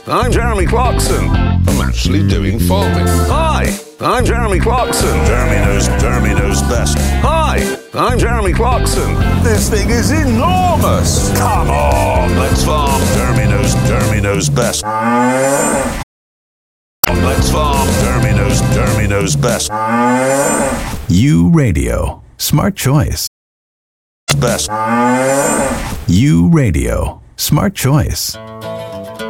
I'm Jeremy Clarkson. I'm actually doing farming. Hi, I'm Jeremy Clarkson. Jeremy knows best. Hi, I'm Jeremy Clarkson. This thing is enormous. Come on, let's farm. Jeremy knows best. Let's farm. Jeremy knows best. U Radio. Smart choice. Best. U Radio. Smart choice.